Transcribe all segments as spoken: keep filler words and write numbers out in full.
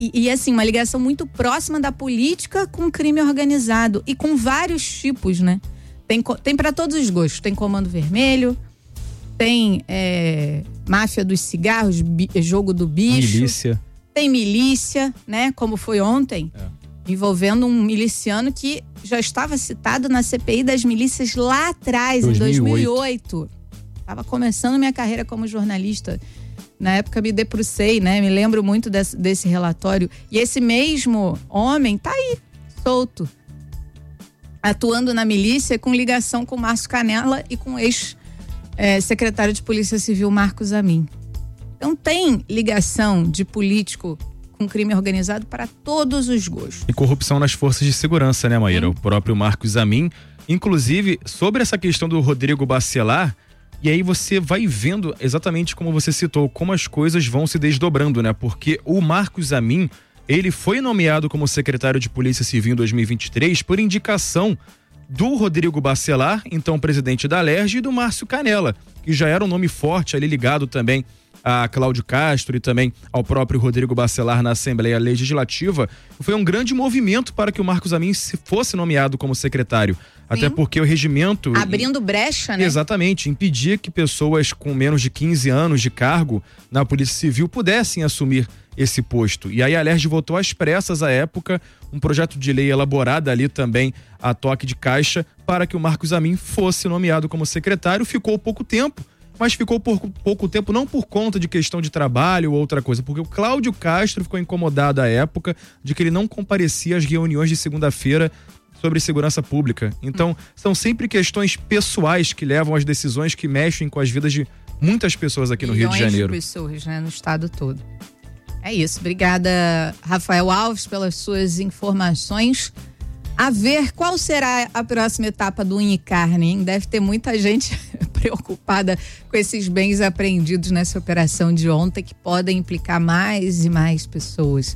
E, e assim, uma ligação muito próxima da política com o crime organizado. E com vários tipos, né? Tem, tem para todos os gostos. Tem Comando Vermelho, tem é, máfia dos cigarros, bi, jogo do bicho. Milícia. Tem milícia, né? Como foi ontem. É. Envolvendo um miliciano que já estava citado na C P I das milícias lá atrás, dois mil e oito. Em dois mil e oito. Estava começando minha carreira como jornalista. Na época me debrucei, né? Me lembro muito desse, desse relatório. E esse mesmo homem tá aí, solto. Atuando na milícia com ligação com o Márcio Canela e com o ex-secretário é, de Polícia Civil, Marcos Amin. Então tem ligação de político com crime organizado para todos os gostos. E corrupção nas forças de segurança, né, Maíra? Hum. O próprio Marcos Amin. Inclusive, sobre essa questão do Rodrigo Bacelar, e aí você vai vendo exatamente como você citou, como as coisas vão se desdobrando, né? Porque o Marcos Amin, ele foi nomeado como secretário de Polícia Civil em dois mil e vinte e três por indicação do Rodrigo Bacelar, então presidente da Alerj, e do Márcio Canela, que já era um nome forte ali ligado também a Cláudio Castro e também ao próprio Rodrigo Bacelar na Assembleia Legislativa. Foi um grande movimento para que o Marcos Amin fosse nomeado como secretário. Sim. Até porque o regimento... Abrindo brecha, né? Exatamente, impedia que pessoas com menos de quinze anos de cargo na Polícia Civil pudessem assumir esse posto. E aí a Alerj votou às pressas à época um projeto de lei elaborado ali também a toque de caixa para que o Marcos Amin fosse nomeado como secretário. Ficou pouco tempo, mas ficou por pouco tempo não por conta de questão de trabalho ou outra coisa, porque o Cláudio Castro ficou incomodado à época de que ele não comparecia às reuniões de segunda-feira sobre segurança pública. Então, são sempre questões pessoais que levam às decisões que mexem com as vidas de muitas pessoas aqui no Rio de Janeiro. Milhões de pessoas, né, no estado todo. É isso. Obrigada, Rafael Alves, pelas suas informações. A ver qual será a próxima etapa do Unha e Carne, hein? Deve ter muita gente preocupada com esses bens apreendidos nessa operação de ontem, que podem implicar mais e mais pessoas.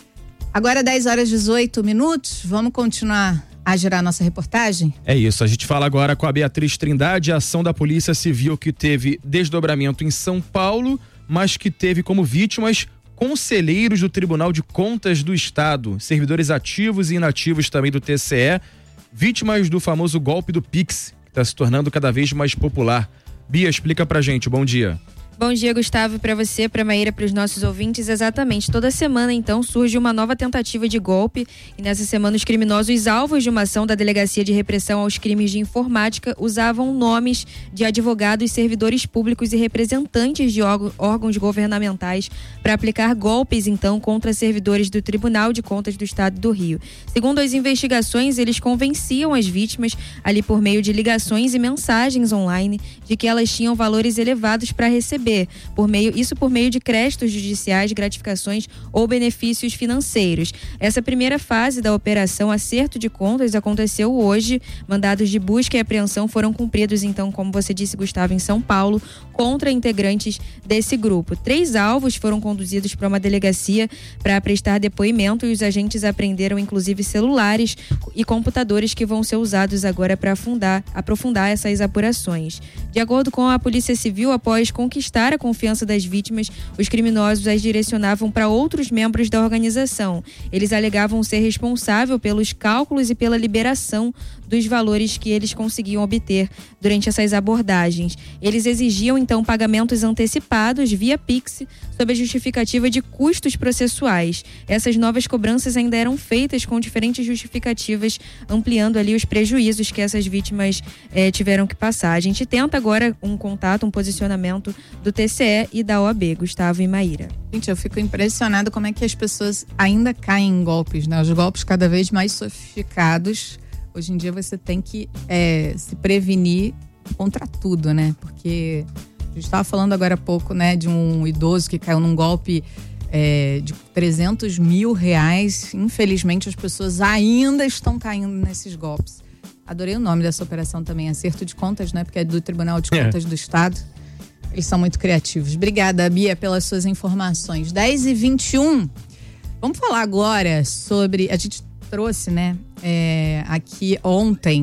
Agora dez horas e dezoito minutos, vamos continuar a gerar nossa reportagem? É isso, a gente fala agora com a Beatriz Trindade, a ação da Polícia Civil que teve desdobramento em São Paulo, mas que teve como vítimas conselheiros do Tribunal de Contas do Estado, servidores ativos e inativos também do T C E, vítimas do famoso golpe do Pix, que está se tornando cada vez mais popular. Bia, explica pra gente, bom dia. Bom dia, Gustavo, para você, para Maíra, para os nossos ouvintes. Exatamente, toda semana então surge uma nova tentativa de golpe e nessa semana os criminosos alvos de uma ação da Delegacia de Repressão aos Crimes de Informática usavam nomes de advogados, servidores públicos e representantes de órgãos governamentais para aplicar golpes então contra servidores do Tribunal de Contas do Estado do Rio. Segundo as investigações, eles convenciam as vítimas ali por meio de ligações e mensagens online de que elas tinham valores elevados para receber Por meio, isso por meio de créditos judiciais, gratificações ou benefícios financeiros. Essa primeira fase da operação Acerto de Contas aconteceu hoje. Mandados de busca e apreensão foram cumpridos, então, como você disse, Gustavo, em São Paulo, contra integrantes desse grupo. Três alvos foram conduzidos para uma delegacia para prestar depoimento e os agentes apreenderam, inclusive, celulares e computadores que vão ser usados agora para aprofundar essas apurações. De acordo com a Polícia Civil, após conquistar a confiança das vítimas, os criminosos as direcionavam para outros membros da organização. Eles alegavam ser responsável pelos cálculos e pela liberação dos valores que eles conseguiam obter durante essas abordagens. Eles exigiam, então, pagamentos antecipados via Pix, sob a justificativa de custos processuais. Essas novas cobranças ainda eram feitas com diferentes justificativas, ampliando ali os prejuízos que essas vítimas eh, tiveram que passar. A gente tenta agora um contato, um posicionamento do T C E e da O A B, Gustavo e Maíra. Gente, eu fico impressionada como é que as pessoas ainda caem em golpes, né? Os golpes cada vez mais sofisticados. Hoje em dia você tem que é, se prevenir contra tudo, né? Porque a gente estava falando agora há pouco, né, de um idoso que caiu num golpe é, de trezentos mil reais. Infelizmente as pessoas ainda estão caindo nesses golpes. Adorei o nome dessa operação também, Acerto de Contas, né? Porque é do Tribunal de Contas é. do Estado. Eles são muito criativos. Obrigada, Bia, pelas suas informações. dez e vinte e um. Vamos falar agora sobre... A gente trouxe, né, é, aqui ontem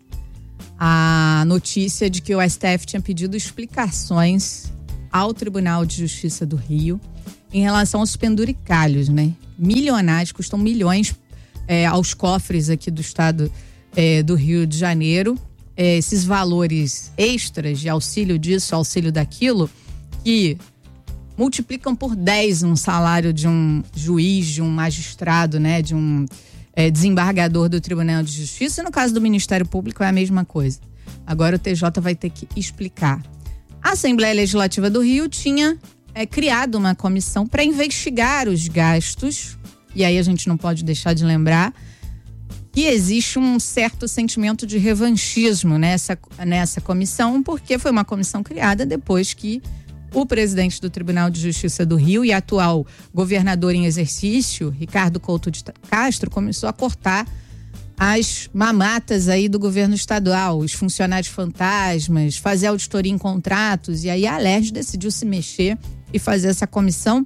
a notícia de que o S T F tinha pedido explicações ao Tribunal de Justiça do Rio em relação aos penduricalhos, né? milionários, custam milhões é, aos cofres aqui do estado é, do Rio de Janeiro. É, esses valores extras de auxílio disso, auxílio daquilo, que multiplicam por dez um salário de um juiz, de um magistrado, né, de um é, desembargador do Tribunal de Justiça. E no caso do Ministério Público é a mesma coisa. Agora o T J vai ter que explicar. A Assembleia Legislativa do Rio tinha é, criado uma comissão para investigar os gastos, e aí a gente não pode deixar de lembrar que existe um certo sentimento de revanchismo nessa, nessa comissão, porque foi uma comissão criada depois que o presidente do Tribunal de Justiça do Rio e atual governador em exercício, Ricardo Couto de Castro, começou a cortar as mamatas aí do governo estadual, os funcionários fantasmas, fazer auditoria em contratos, e aí a Alerj decidiu se mexer e fazer essa comissão,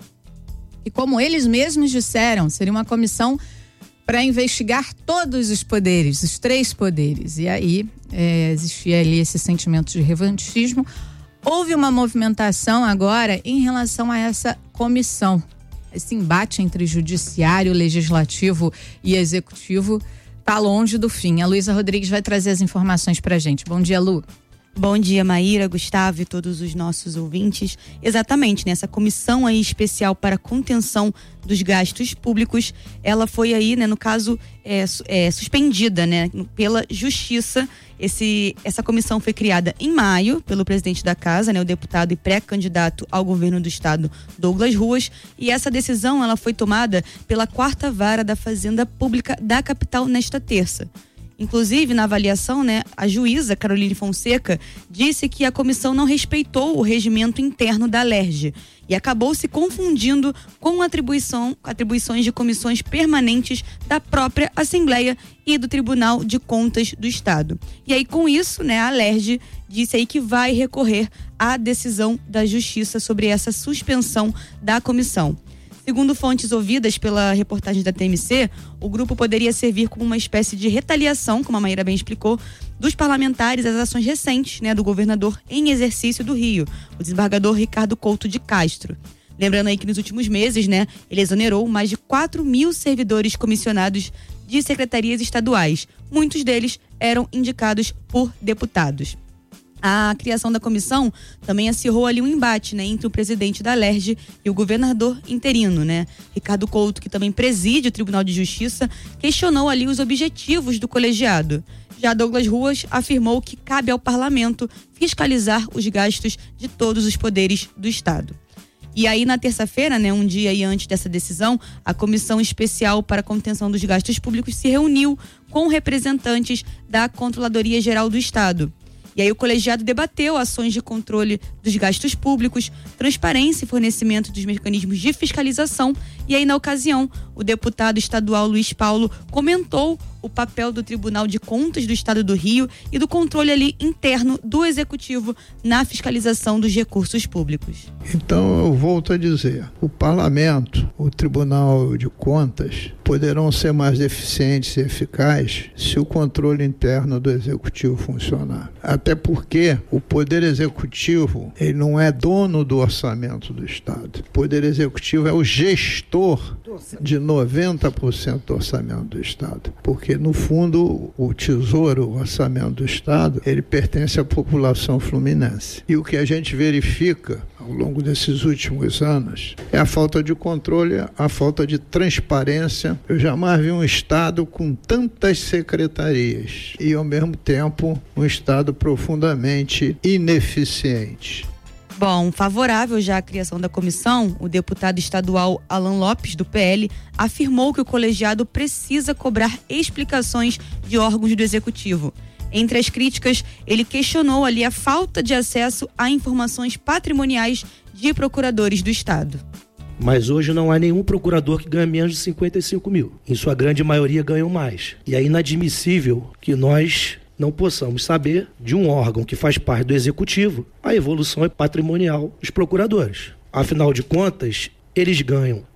e como eles mesmos disseram, seria uma comissão para investigar todos os poderes, os três poderes, e aí é, existia ali esse sentimento de revanchismo. Houve uma movimentação agora em relação a essa comissão, esse embate entre judiciário, legislativo e executivo tá longe do fim. A Luísa Rodrigues vai trazer as informações pra gente. Bom dia, Lu. Bom dia, Maíra, Gustavo e todos os nossos ouvintes. Exatamente, nessa né, comissão aí especial para contenção dos gastos públicos, ela foi aí, né, no caso, é, é, suspendida, né, pela Justiça. Esse, essa comissão foi criada em maio pelo presidente da casa, né, o deputado e pré-candidato ao governo do estado, Douglas Ruas, e essa decisão ela foi tomada pela quarta vara da Fazenda Pública da capital nesta terça. Inclusive, na avaliação, né, a juíza Caroline Fonseca disse que a comissão não respeitou o regimento interno da Alerj e acabou se confundindo com atribuição, atribuições de comissões permanentes da própria Assembleia e do Tribunal de Contas do Estado. E aí, com isso, né, a Alerj disse aí que vai recorrer à decisão da Justiça sobre essa suspensão da comissão. Segundo fontes ouvidas pela reportagem da T M C, o grupo poderia servir como uma espécie de retaliação, como a Maíra bem explicou, dos parlamentares às ações recentes, né, do governador em exercício do Rio, o desembargador Ricardo Couto de Castro. Lembrando aí que nos últimos meses, né, ele exonerou mais de quatro mil servidores comissionados de secretarias estaduais. Muitos deles eram indicados por deputados. A criação da comissão também acirrou ali um embate, né, entre o presidente da Alerj e o governador interino, né? Ricardo Couto, que também preside o Tribunal de Justiça, questionou ali os objetivos do colegiado. Já Douglas Ruas afirmou que cabe ao parlamento fiscalizar os gastos de todos os poderes do Estado. E aí, na terça-feira, né, um dia aí antes dessa decisão, a Comissão Especial para a Contenção dos Gastos Públicos se reuniu com representantes da Controladoria Geral do Estado. E aí o colegiado debateu ações de controle dos gastos públicos, transparência e fornecimento dos mecanismos de fiscalização. E aí, na ocasião, o deputado estadual Luiz Paulo comentou o papel do Tribunal de Contas do Estado do Rio e do controle ali interno do Executivo na fiscalização dos recursos públicos. Então, eu volto a dizer, o Parlamento, o Tribunal de Contas, poderão ser mais eficientes e eficazes se o controle interno do Executivo funcionar. Até porque o Poder Executivo, ele não é dono do orçamento do Estado. O Poder Executivo é o gestor de noventa por cento do orçamento do Estado. Porque, no fundo, o Tesouro, o orçamento do Estado, ele pertence à população fluminense. E o que a gente verifica ao longo desses últimos anos é a falta de controle, a falta de transparência. Eu jamais vi um Estado com tantas secretarias e, ao mesmo tempo, um Estado profundamente ineficiente. Bom, favorável já à criação da comissão, o deputado estadual Alan Lopes, do P L, afirmou que o colegiado precisa cobrar explicações de órgãos do Executivo. Entre as críticas, ele questionou ali a falta de acesso a informações patrimoniais de procuradores do Estado. Mas hoje não há nenhum procurador que ganhe menos de cinquenta e cinco mil. Em sua grande maioria ganham mais. E é inadmissível que nós não possamos saber de um órgão que faz parte do Executivo a evolução patrimonial dos procuradores. Afinal de contas, eles ganham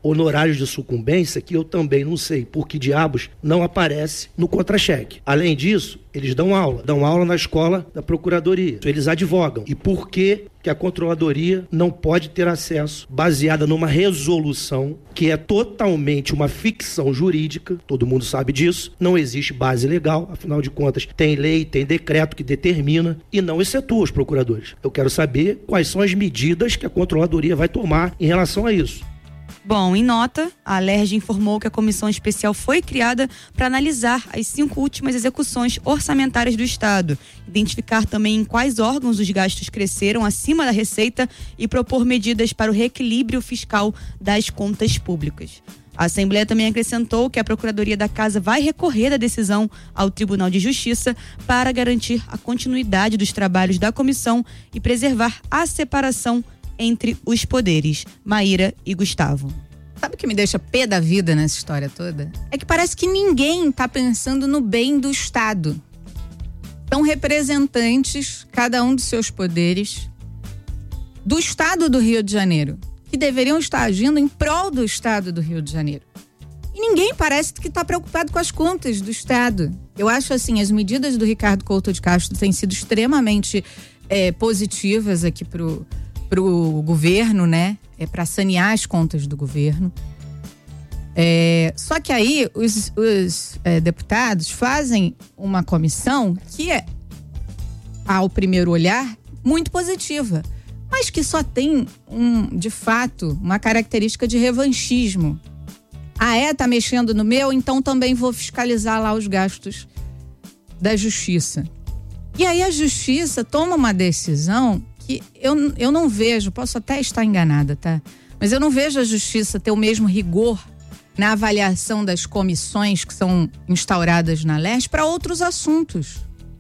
honorários de sucumbência, que eu também não sei por que diabos não aparece no contra-cheque. Além disso, eles dão aula, dão aula na escola da Procuradoria. Eles advogam. E por que que a Controladoria não pode ter acesso, baseada numa resolução que é totalmente uma ficção jurídica, todo mundo sabe disso, não existe base legal, afinal de contas, tem lei, tem decreto que determina e não excetua os procuradores. Eu quero saber quais são as medidas que a Controladoria vai tomar em relação a isso. Bom, em nota, a Alerj informou que a comissão especial foi criada para analisar as cinco últimas execuções orçamentárias do Estado, identificar também em quais órgãos os gastos cresceram acima da receita e propor medidas para o reequilíbrio fiscal das contas públicas. A Assembleia também acrescentou que a Procuradoria da Casa vai recorrer da decisão ao Tribunal de Justiça para garantir a continuidade dos trabalhos da comissão e preservar a separação entre os poderes. Maíra e Gustavo. Sabe o que me deixa pé da vida nessa história toda? É que parece que ninguém tá pensando no bem do Estado. São representantes, cada um dos seus poderes, do Estado do Rio de Janeiro, que deveriam estar agindo em prol do Estado do Rio de Janeiro. E ninguém parece que está preocupado com as contas do Estado. Eu acho assim, as medidas do Ricardo Couto de Castro têm sido extremamente é, positivas aqui pro para o governo, né? É para sanear as contas do governo. É, só que aí os, os é, deputados fazem uma comissão que é, ao primeiro olhar, muito positiva, mas que só tem, um, de fato, uma característica de revanchismo. Ah, é? Tá mexendo no meu? Então também vou fiscalizar lá os gastos da Justiça. E aí a Justiça toma uma decisão que eu, eu não vejo, posso até estar enganada, tá? Mas eu não vejo a Justiça ter o mesmo rigor na avaliação das comissões que são instauradas na Alerj para outros assuntos.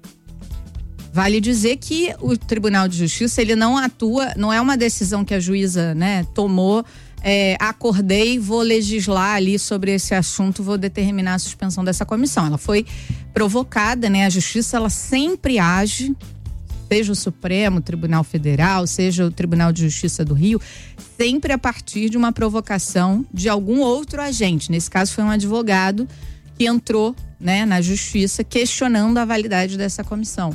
Vale dizer que o Tribunal de Justiça, ele não atua, não é uma decisão que a juíza, né, tomou, é, acordei, vou legislar ali sobre esse assunto, vou determinar a suspensão dessa comissão. Ela foi provocada, né? A Justiça, ela sempre age, seja o Supremo Tribunal Federal, seja o Tribunal de Justiça do Rio, sempre a partir de uma provocação de algum outro agente. Nesse caso foi um advogado que entrou, né, na Justiça questionando a validade dessa comissão.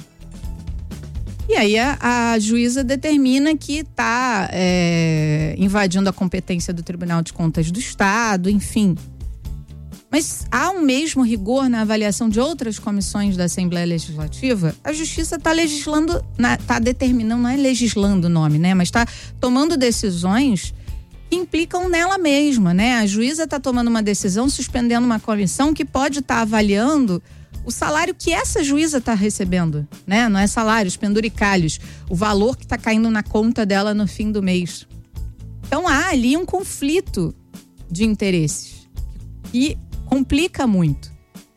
E aí a, a juíza determina que está é, invadindo a competência do Tribunal de Contas do Estado, enfim. Mas há um mesmo rigor na avaliação de outras comissões da Assembleia Legislativa? A Justiça está legislando, está determinando, não é legislando o nome, né? Mas está tomando decisões que implicam nela mesma, né? A juíza está tomando uma decisão, suspendendo uma comissão que pode estar tá avaliando o salário que essa juíza está recebendo, né? Não é salário, os penduricalhos, o valor que está caindo na conta dela no fim do mês. Então há ali um conflito de interesses e complica muito.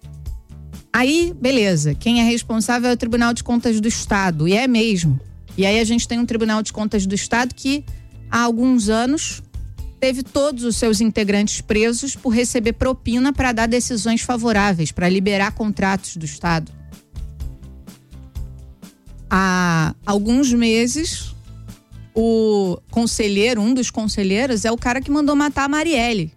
Aí, beleza, quem é responsável é o Tribunal de Contas do Estado, e é mesmo. E aí a gente tem um Tribunal de Contas do Estado que há alguns anos teve todos os seus integrantes presos por receber propina para dar decisões favoráveis, para liberar contratos do Estado. Há alguns meses, o conselheiro, um dos conselheiros, é o cara que mandou matar a Marielle.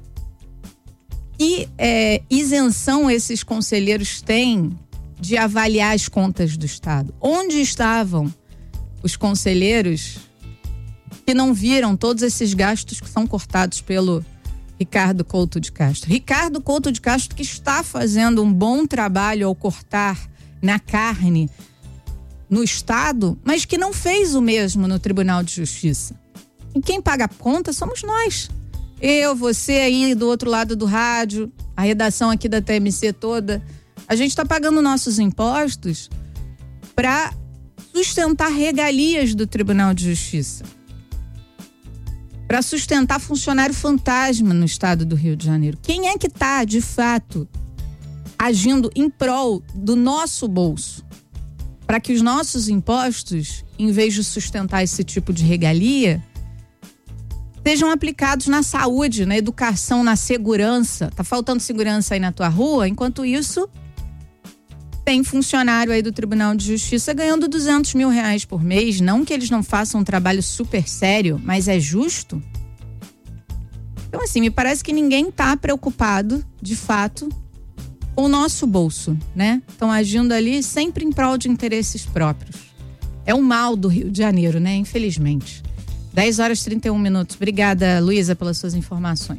Que é, isenção esses conselheiros têm de avaliar as contas do Estado? Onde estavam os conselheiros que não viram todos esses gastos que são cortados pelo Ricardo Couto de Castro? Ricardo Couto de Castro, que está fazendo um bom trabalho ao cortar na carne no Estado, mas que não fez o mesmo no Tribunal de Justiça. E quem paga a conta somos nós. Eu, você aí do outro lado do rádio, a redação aqui da T M C toda, a gente está pagando nossos impostos para sustentar regalias do Tribunal de Justiça, para sustentar funcionário fantasma no estado do Rio de Janeiro. Quem é que está, de fato, agindo em prol do nosso bolso, para que os nossos impostos, em vez de sustentar esse tipo de regalia, sejam aplicados na saúde, na educação, na segurança? Tá faltando segurança aí na tua rua? Enquanto isso, tem funcionário aí do Tribunal de Justiça ganhando duzentos mil reais por mês. Não que eles não façam um trabalho super sério, mas é justo? Então, assim, me parece que ninguém está preocupado, de fato, com o nosso bolso, né? Estão agindo ali sempre em prol de interesses próprios. É o mal do Rio de Janeiro, né? Infelizmente. dez horas e trinta e um minutos. Obrigada, Luísa, pelas suas informações.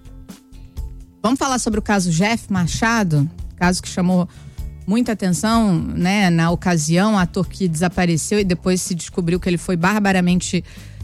Vamos falar sobre o caso Jeff Machado, caso que chamou muita atenção, né? Na ocasião, ator que desapareceu e depois se descobriu que ele foi barbaramente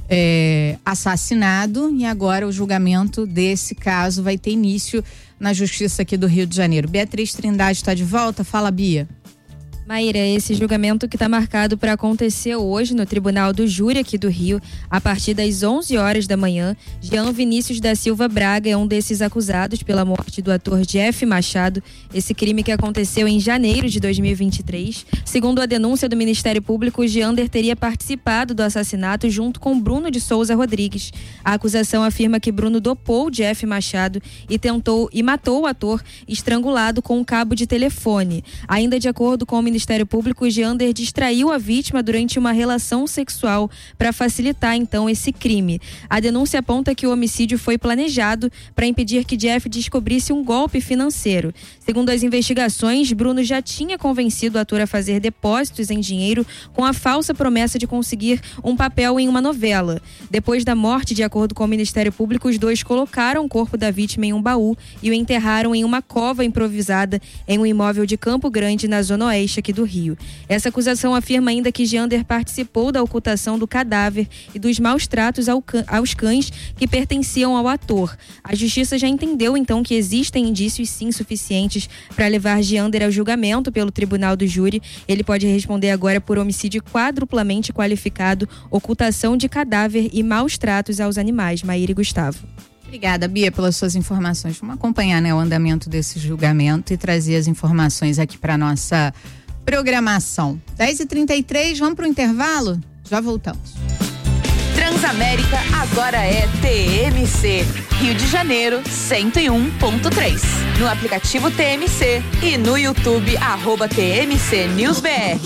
é, assassinado, e agora o julgamento desse caso vai ter início na Justiça aqui do Rio de Janeiro. Beatriz Trindade está de volta. Fala, Bia. Maíra, esse julgamento que está marcado para acontecer hoje no Tribunal do Júri aqui do Rio, a partir das onze horas da manhã. Jean Vinícius da Silva Braga é um desses acusados pela morte do ator Jeff Machado, esse crime que aconteceu em janeiro de dois mil e vinte e três. Segundo a denúncia do Ministério Público, Jeander teria participado do assassinato junto com Bruno de Souza Rodrigues. A acusação afirma que Bruno dopou Jeff Machado e tentou e matou o ator estrangulado com um cabo de telefone. Ainda de acordo com o Ministério Público, Jeander distraiu a vítima durante uma relação sexual para facilitar então esse crime. A denúncia aponta que o homicídio foi planejado para impedir que Jeff descobrisse um golpe financeiro. Segundo as investigações, Bruno já tinha convencido o ator a fazer depósitos em dinheiro com a falsa promessa de conseguir um papel em uma novela. Depois da morte, de acordo com o Ministério Público, os dois colocaram o corpo da vítima em um baú e o enterraram em uma cova improvisada em um imóvel de Campo Grande, na zona oeste aqui do Rio. Essa acusação afirma ainda que Jeander participou da ocultação do cadáver e dos maus tratos ao cã- aos cães que pertenciam ao ator. A justiça já entendeu então que existem indícios sim suficientes para levar Jeander ao julgamento pelo Tribunal do Júri. Ele pode responder agora por homicídio quadruplamente qualificado, ocultação de cadáver e maus tratos aos animais. Maíra e Gustavo. Obrigada, Bia, pelas suas informações. Vamos acompanhar, né, o andamento desse julgamento e trazer as informações aqui para nossa programação. dez e trinta e três, vamos para o intervalo? Já voltamos. Transamérica agora é T M C, Rio de Janeiro cento e um ponto três. No aplicativo T M C e no YouTube, arroba T M C News B R.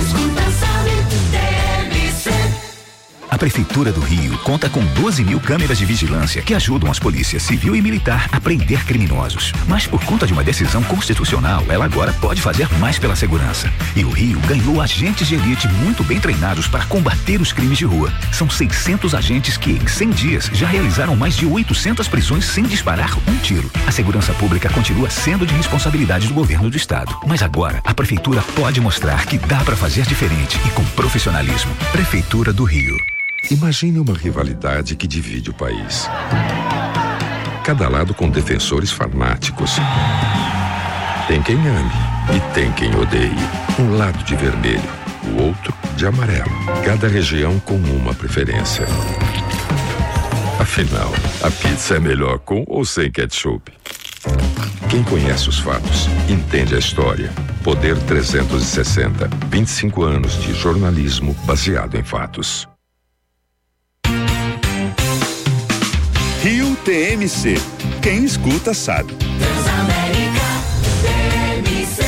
A Prefeitura do Rio conta com doze mil câmeras de vigilância que ajudam as polícias civil e militar a prender criminosos. Mas por conta de uma decisão constitucional, ela agora pode fazer mais pela segurança. E o Rio ganhou agentes de elite muito bem treinados para combater os crimes de rua. São seiscentos agentes que, em cem dias, já realizaram mais de oitocentas prisões sem disparar um tiro. A segurança pública continua sendo de responsabilidade do governo do estado. Mas agora, a Prefeitura pode mostrar que dá para fazer diferente e com profissionalismo. Prefeitura do Rio. Imagine uma rivalidade que divide o país. Cada lado com defensores fanáticos. Tem quem ame e tem quem odeie. Um lado de vermelho, o outro de amarelo. Cada região com uma preferência. Afinal, a pizza é melhor com ou sem ketchup? Quem conhece os fatos, entende a história. Poder trezentos e sessenta. vinte e cinco anos de jornalismo baseado em fatos. Rio T M C. Quem escuta sabe. Transamérica T M C.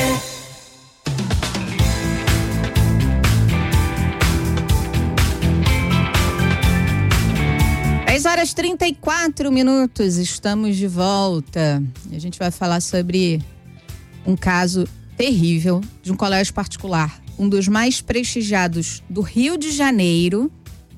dez horas e trinta e quatro minutos, estamos de volta. A gente vai falar sobre um caso terrível de um colégio particular, um dos mais prestigiados do Rio de Janeiro,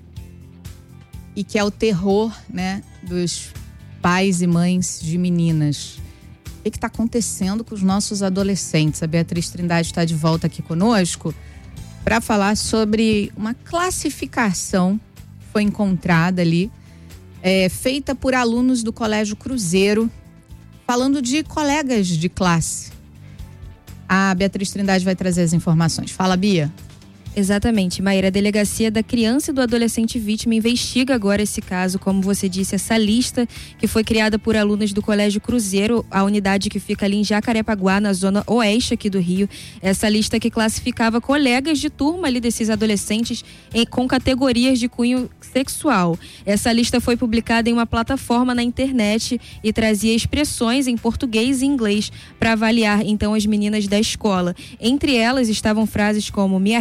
e que é o terror, né, dos pais e mães de meninas. O que está acontecendo com os nossos adolescentes? A Beatriz Trindade está de volta aqui conosco para falar sobre uma classificação que foi encontrada ali, é, feita por alunos do Colégio Cruzeiro, falando de colegas de classe. A Beatriz Trindade vai trazer as informações. Fala, Bia. Exatamente, Maíra. A Delegacia da Criança e do Adolescente Vítima investiga agora esse caso, como você disse, essa lista que foi criada por alunos do Colégio Cruzeiro, a unidade que fica ali em Jacarepaguá, na zona oeste aqui do Rio. Essa lista que classificava colegas de turma ali desses adolescentes em, com categorias de cunho sexual. Essa lista foi publicada em uma plataforma na internet e trazia expressões em português e inglês para avaliar então as meninas da escola. Entre elas estavam frases como: me arrependi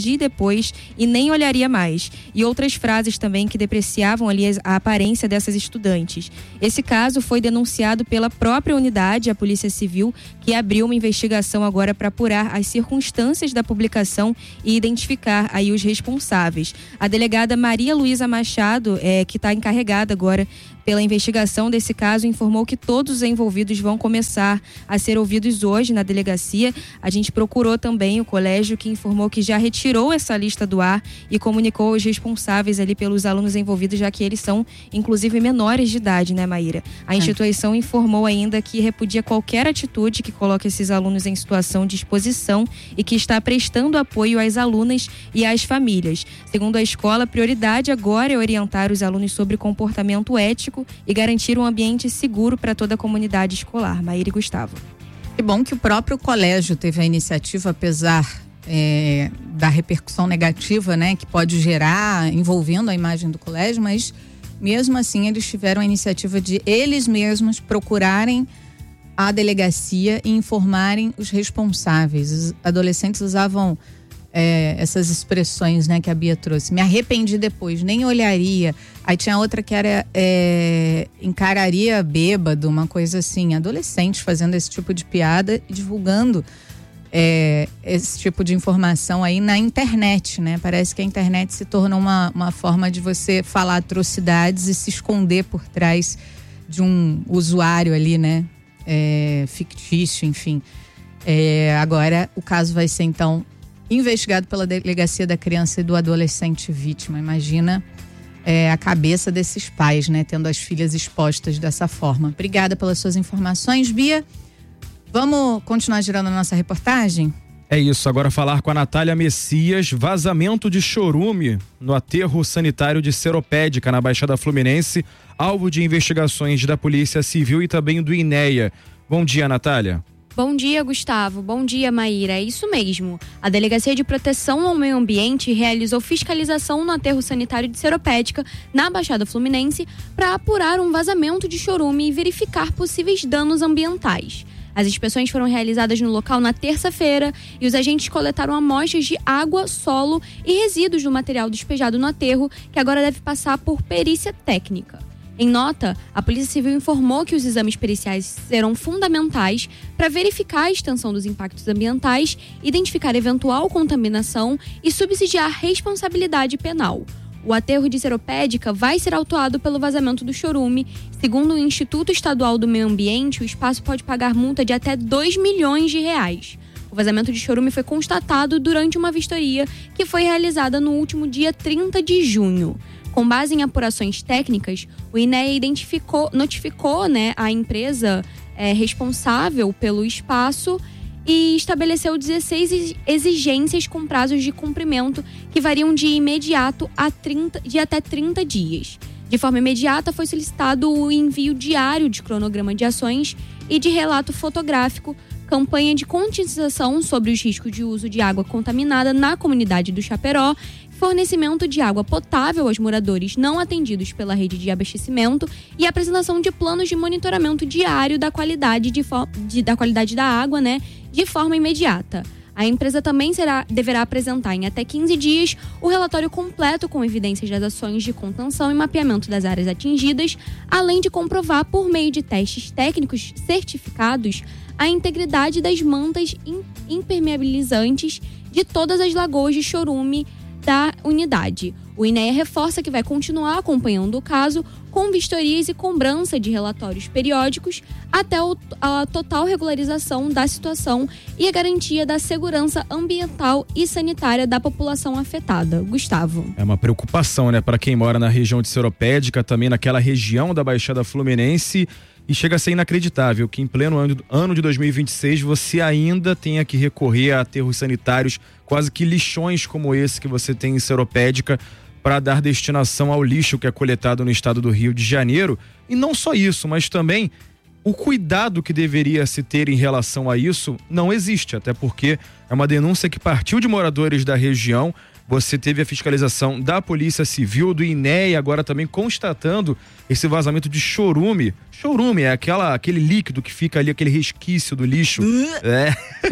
arrependi depois e nem olharia mais. E outras frases também que depreciavam ali a aparência dessas estudantes. Esse caso foi denunciado pela própria unidade, a Polícia Civil, que abriu uma investigação agora para apurar as circunstâncias da publicação e identificar aí os responsáveis. A delegada Maria Luísa Machado, é, que está encarregada agora pela investigação desse caso, informou que todos os envolvidos vão começar a ser ouvidos hoje na delegacia. A gente procurou também o colégio, que informou que já retirou essa lista do ar e comunicou os responsáveis ali pelos alunos envolvidos, já que eles são, inclusive, menores de idade, né, Maíra? A instituição informou ainda que repudia qualquer atitude que coloque esses alunos em situação de exposição e que está prestando apoio às alunas e às famílias. Segundo a escola, a prioridade agora é orientar os alunos sobre comportamento ético e garantir um ambiente seguro para toda a comunidade escolar. Maíra e Gustavo. Que bom que o próprio colégio teve a iniciativa, apesar é, da repercussão negativa, né, que pode gerar envolvendo a imagem do colégio, mas mesmo assim eles tiveram a iniciativa de eles mesmos procurarem a delegacia e informarem os responsáveis. Os adolescentes usavam É, essas expressões, né, que a Bia trouxe. Me arrependi depois, nem olharia. Aí tinha outra que era é, encararia bêbado, uma coisa assim. Adolescentes fazendo esse tipo de piada e divulgando é, esse tipo de informação aí na internet, né? Parece que a internet se tornou uma, uma forma de você falar atrocidades e se esconder por trás de um usuário ali, né? É, fictício, enfim. É, agora o caso vai ser então investigado pela Delegacia da Criança e do Adolescente Vítima. Imagina é, a cabeça desses pais, né? Tendo as filhas expostas dessa forma. Obrigada pelas suas informações, Bia. Vamos continuar girando a nossa reportagem? É isso, agora falar com a Natália Messias. Vazamento de chorume no aterro sanitário de Seropédica, na Baixada Fluminense, alvo de investigações da Polícia Civil e também do INEA. Bom dia, Natália. Bom dia, Gustavo. Bom dia, Maíra. É isso mesmo. A Delegacia de Proteção ao Meio Ambiente realizou fiscalização no aterro sanitário de Seropédica, na Baixada Fluminense, para apurar um vazamento de chorume e verificar possíveis danos ambientais. As inspeções foram realizadas no local na terça-feira e os agentes coletaram amostras de água, solo e resíduos do material despejado no aterro, que agora deve passar por perícia técnica. Em nota, a Polícia Civil informou que os exames periciais serão fundamentais para verificar a extensão dos impactos ambientais, identificar eventual contaminação e subsidiar responsabilidade penal. O aterro de Seropédica vai ser autuado pelo vazamento do chorume. Segundo o Instituto Estadual do Meio Ambiente, o espaço pode pagar multa de até dois milhões de reais. O vazamento de chorume foi constatado durante uma vistoria que foi realizada no último dia trinta de junho. Com base em apurações técnicas, o INEA identificou, notificou né, a empresa é, responsável pelo espaço e estabeleceu dezesseis exigências com prazos de cumprimento que variam de imediato a trinta, de até trinta dias. De forma imediata, foi solicitado o envio diário de cronograma de ações e de relato fotográfico, campanha de conscientização sobre os riscos de uso de água contaminada na comunidade do Chaperó, fornecimento de água potável aos moradores não atendidos pela rede de abastecimento e apresentação de planos de monitoramento diário da qualidade, de de, da, qualidade da água, né, de forma imediata. A empresa também será, deverá apresentar em até quinze dias o relatório completo com evidências das ações de contenção e mapeamento das áreas atingidas, além de comprovar, por meio de testes técnicos certificados, a integridade das mantas impermeabilizantes de todas as lagoas de chorume da unidade. O INEA reforça que vai continuar acompanhando o caso com vistorias e cobrança de relatórios periódicos até o, a total regularização da situação e a garantia da segurança ambiental e sanitária da população afetada. Gustavo. É uma preocupação, né, para quem mora na região de Seropédica, também naquela região da Baixada Fluminense. E chega a ser inacreditável que em pleno ano, ano de dois mil e vinte e seis você ainda tenha que recorrer a aterros sanitários, quase que lixões como esse que você tem em Seropédica, para dar destinação ao lixo que é coletado no estado do Rio de Janeiro. E não só isso, mas também o cuidado que deveria se ter em relação a isso não existe, até porque é uma denúncia que partiu de moradores da região. Você teve a fiscalização da Polícia Civil, do INEA, agora também constatando esse vazamento de chorume. Chorume é aquela, aquele líquido que fica ali, aquele resquício do lixo. Uh. É.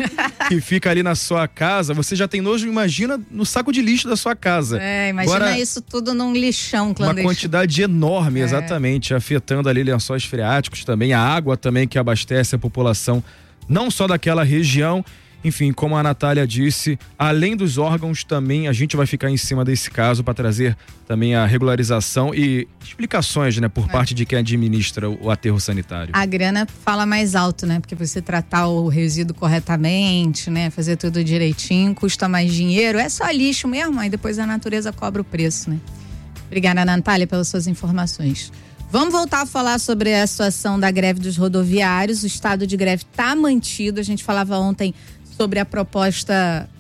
que fica ali na sua casa, você já tem nojo, imagina no saco de lixo da sua casa. É, imagina Agora, isso tudo num lixão clandestino. Uma quantidade enorme, é. exatamente, afetando ali lençóis freáticos também, a água também que abastece a população, não só daquela região. Enfim, como a Natália disse, além dos órgãos também a gente vai ficar em cima desse caso para trazer também a regularização e explicações, né, por é. parte de quem administra o aterro sanitário. A grana fala mais alto, né, porque você tratar o resíduo corretamente, né, fazer tudo direitinho, custa mais dinheiro, é só lixo mesmo, aí depois a natureza cobra o preço, né. Obrigada, Natália, pelas suas informações. Vamos voltar a falar sobre a situação da greve dos rodoviários. O estado de greve está mantido. A gente falava ontem sobre a proposta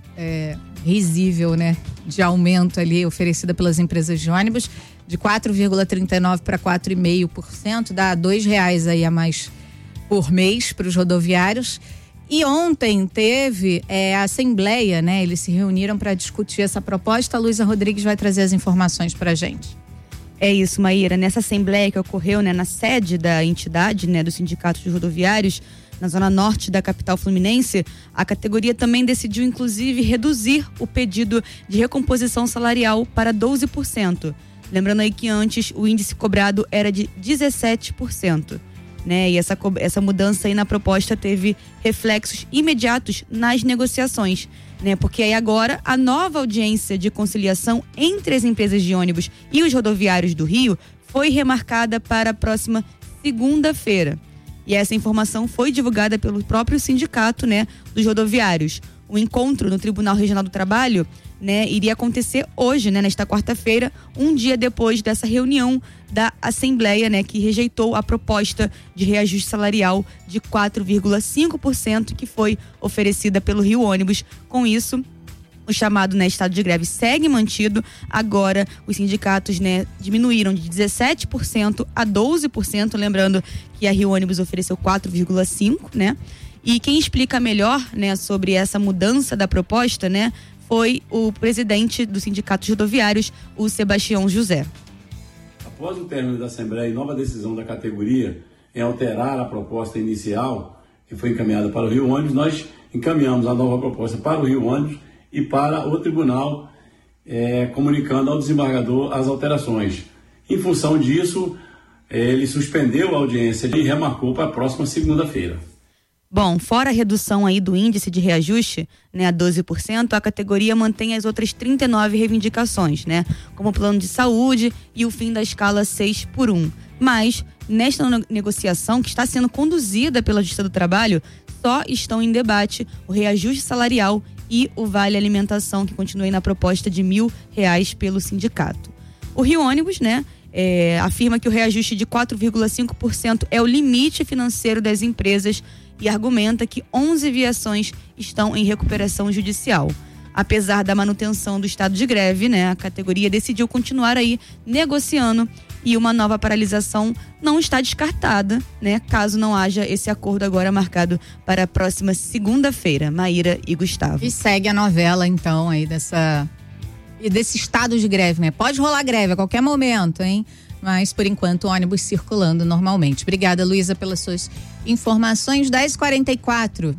é, risível, né, de aumento ali oferecida pelas empresas de ônibus de quatro vírgula trinta e nove para quatro vírgula cinco por cento, dá dois reais aí a mais por mês para os rodoviários. E ontem teve é, a assembleia, né? Eles se reuniram para discutir essa proposta. A Luísa Rodrigues vai trazer as informações para a gente. É isso, Maíra. Nessa assembleia que ocorreu, né, na sede da entidade, né, do Sindicato de Rodoviários, na zona norte da capital fluminense, a categoria também decidiu, inclusive, reduzir o pedido de recomposição salarial para doze por cento. Lembrando aí que antes o índice cobrado era de dezessete por cento. Né? E essa, essa mudança aí na proposta teve reflexos imediatos nas negociações. Né? Porque aí agora a nova audiência de conciliação entre as empresas de ônibus e os rodoviários do Rio foi remarcada para a próxima segunda-feira. E essa informação foi divulgada pelo próprio sindicato, né, dos rodoviários. O encontro no Tribunal Regional do Trabalho, né, iria acontecer hoje, né, nesta quarta-feira, um dia depois dessa reunião da Assembleia, né, que rejeitou a proposta de reajuste salarial de quatro vírgula cinco por cento que foi oferecida pelo Rio Ônibus. Com isso, o chamado, né, estado de greve segue mantido. Agora, os sindicatos, né, diminuíram de dezessete por cento a doze por cento, lembrando que a Rio Ônibus ofereceu quatro vírgula cinco por cento, né? E quem explica melhor, né, sobre essa mudança da proposta, né, foi o presidente do Sindicato de Rodoviários, o Sebastião José. Após o término da Assembleia e nova decisão da categoria em alterar a proposta inicial, que foi encaminhada para o Rio Ônibus, nós encaminhamos a nova proposta para o Rio Ônibus e para o tribunal, é, comunicando ao desembargador as alterações. Em função disso, ele suspendeu a audiência e remarcou para a próxima segunda-feira. Bom, fora a redução aí do índice de reajuste, né, a doze por cento, a categoria mantém as outras trinta e nove reivindicações, né, como o plano de saúde e o fim da escala seis por um. Mas, nesta negociação que está sendo conduzida pela Justiça do Trabalho, só estão em debate o reajuste salarial e o vale alimentação, que continua aí na proposta de mil reais pelo sindicato. O Rio Ônibus, né, é, afirma que o reajuste de quatro vírgula cinco por cento é o limite financeiro das empresas e argumenta que onze viações estão em recuperação judicial. Apesar da manutenção do estado de greve, né, a categoria decidiu continuar aí negociando e uma nova paralisação não está descartada, né, caso não haja esse acordo agora marcado para a próxima segunda-feira. Maíra e Gustavo. E segue a novela, então, aí dessa e desse estado de greve, né? Pode rolar greve a qualquer momento, hein? Mas, por enquanto, o ônibus circulando normalmente. Obrigada, Luísa, pelas suas informações. dez e quarenta e quatro.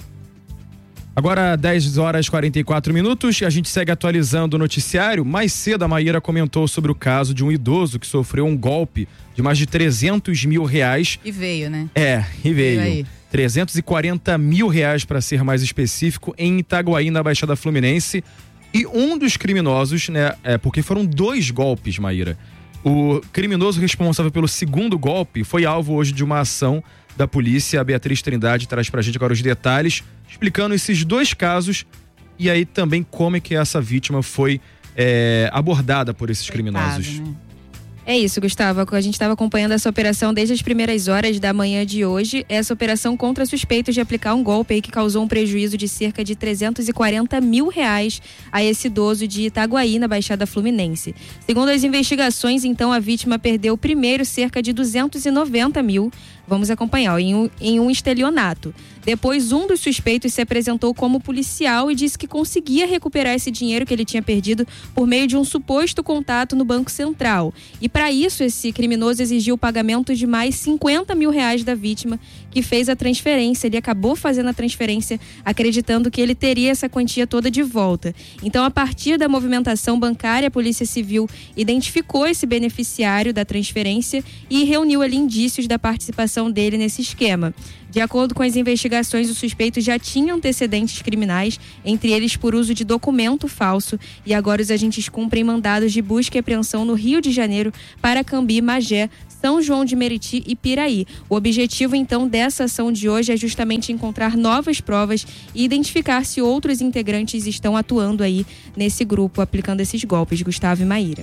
Agora, dez horas e quarenta e quatro minutos, a gente segue atualizando o noticiário. Mais cedo, a Maíra comentou sobre o caso de um idoso que sofreu um golpe de mais de trezentos mil reais. E veio, né? É, e veio. veio aí. trezentos e quarenta mil reais, para ser mais específico, em Itaguaí, na Baixada Fluminense. E um dos criminosos, né, é porque foram dois golpes, Maíra. O criminoso responsável pelo segundo golpe foi alvo hoje de uma ação da polícia. A Beatriz Trindade traz pra gente agora os detalhes, explicando esses dois casos e aí também como é que essa vítima foi é, abordada por esses Coitado, criminosos. Né? É isso, Gustavo. A gente estava acompanhando essa operação desde as primeiras horas da manhã de hoje. Essa operação contra suspeitos de aplicar um golpe aí que causou um prejuízo de cerca de trezentos e quarenta mil reais a esse idoso de Itaguaí, na Baixada Fluminense. Segundo as investigações, então, a vítima perdeu primeiro cerca de duzentos e noventa mil. Vamos acompanhar, em um, em um estelionato. Depois, um dos suspeitos se apresentou como policial e disse que conseguia recuperar esse dinheiro que ele tinha perdido por meio de um suposto contato no Banco Central. E para isso, esse criminoso exigiu o pagamento de mais cinquenta mil reais da vítima, que fez a transferência. Ele acabou fazendo a transferência acreditando que ele teria essa quantia toda de volta. Então, a partir da movimentação bancária, a Polícia Civil identificou esse beneficiário da transferência e reuniu ali indícios da participação dele nesse esquema. De acordo com as investigações, o suspeito já tinha antecedentes criminais, entre eles por uso de documento falso, e agora os agentes cumprem mandados de busca e apreensão no Rio de Janeiro, Paracambi, Magé, São João de Meriti e Piraí. O objetivo, então, dessa ação de hoje é justamente encontrar novas provas e identificar se outros integrantes estão atuando aí nesse grupo, aplicando esses golpes. Gustavo e Maíra.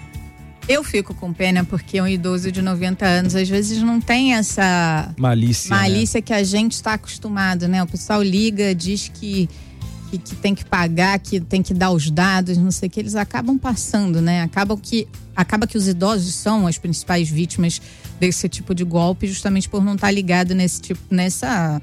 Eu fico com pena porque um idoso de noventa anos às vezes não tem essa malícia, malícia né? que a gente está acostumado, né? O pessoal liga, diz que, que, que tem que pagar, que tem que dar os dados, não sei o que, eles acabam passando, né? Acabam que, acaba que os idosos são as principais vítimas desse tipo de golpe, justamente por não estar ligado nesse tipo, nessa...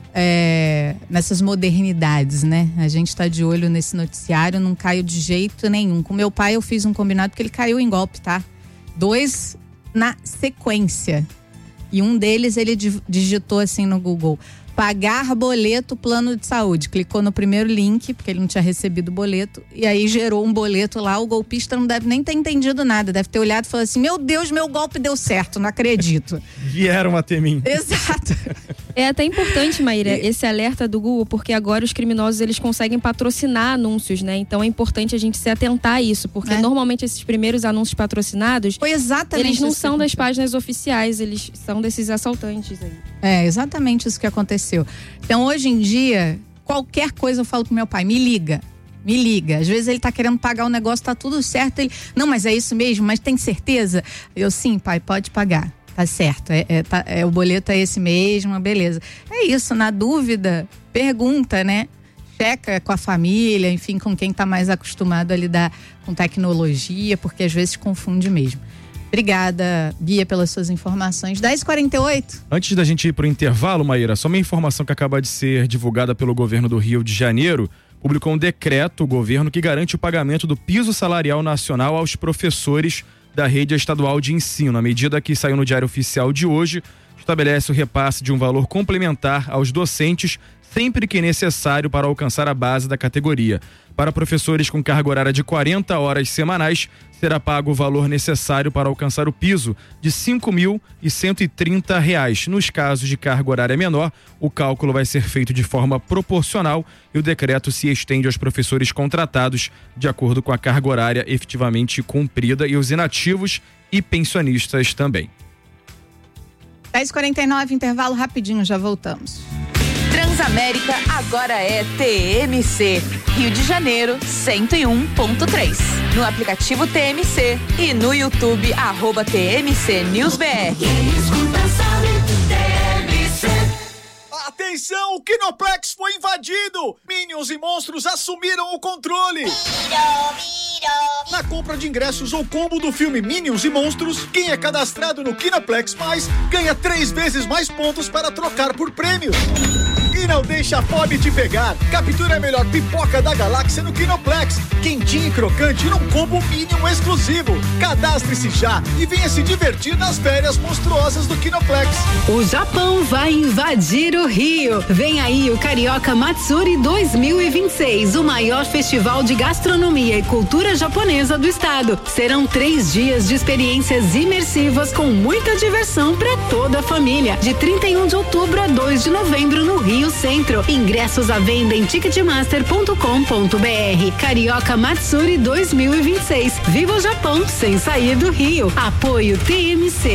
É, nessas modernidades, né? A gente está de olho nesse noticiário, não caiu de jeito nenhum. Com meu pai eu fiz um combinado porque ele caiu em golpe, tá? Dois na sequência. E um deles ele digitou assim no Google: pagar boleto plano de saúde. Clicou no primeiro link, porque ele não tinha recebido o boleto, e aí gerou um boleto lá. O golpista não deve nem ter entendido nada, deve ter olhado e falado assim: meu Deus, meu golpe deu certo, não acredito. Vieram até mim. Exato. É até importante, Maíra, esse alerta do Google, porque agora os criminosos eles conseguem patrocinar anúncios, né? Então é importante a gente se atentar a isso, porque é. normalmente esses primeiros anúncios patrocinados, Foi exatamente eles não isso são que das páginas oficiais, eles são desses assaltantes aí. É, exatamente isso que aconteceu. Então, hoje em dia, qualquer coisa eu falo pro meu pai: me liga, me liga. Às vezes ele tá querendo pagar o negócio, tá tudo certo. Ele, não, mas é isso mesmo, mas tem certeza? Eu, sim, pai, pode pagar. Tá certo, é, é, tá, é, o boleto é esse mesmo, beleza. É isso, na dúvida, pergunta, né? Checa com a família, enfim, com quem tá mais acostumado a lidar com tecnologia, porque às vezes confunde mesmo. Obrigada, Bia, pelas suas informações. dez e quarenta e oito. Antes da gente ir pro intervalo, Maíra, só uma informação que acaba de ser divulgada pelo governo do Rio de Janeiro. Publicou um decreto, o governo, que garante o pagamento do piso salarial nacional aos professores da rede estadual de ensino. A medida que saiu no Diário Oficial de hoje estabelece o repasse de um valor complementar aos docentes sempre que necessário para alcançar a base da categoria. Para professores com carga horária de quarenta horas semanais, será pago o valor necessário para alcançar o piso de cinco mil e cento e trinta reais. Nos casos de carga horária menor, o cálculo vai ser feito de forma proporcional e o decreto se estende aos professores contratados de acordo com a carga horária efetivamente cumprida e os inativos e pensionistas também. dez e quarenta e nove, intervalo rapidinho, já voltamos. Transamérica agora é T M C, Rio de Janeiro cento e um ponto três. No aplicativo T M C e no YouTube, arroba T M C News B R. Atenção, o Kinoplex foi invadido! Minions e monstros assumiram o controle! Na compra de ingressos ou combo do filme Minions e Monstros, quem é cadastrado no Kinoplex Mais ganha três vezes mais pontos para trocar por prêmios. E não deixa a fome te pegar. Captura a melhor pipoca da galáxia no Kinoplex. Quentinho e crocante num combo Minion exclusivo. Cadastre-se já e venha se divertir nas férias monstruosas do Kinoplex. O Japão vai invadir o Rio. Vem aí o Carioca Matsuri dois mil e vinte e seis, o maior festival de gastronomia e cultura japonesa do estado. Serão três dias de experiências imersivas com muita diversão para toda a família. De trinta e um de outubro a dois de novembro no Rio Centro. Ingressos à venda em ticketmaster ponto com ponto br. Carioca Matsuri dois mil e vinte e seis. Viva o Japão sem sair do Rio. Apoio T M C.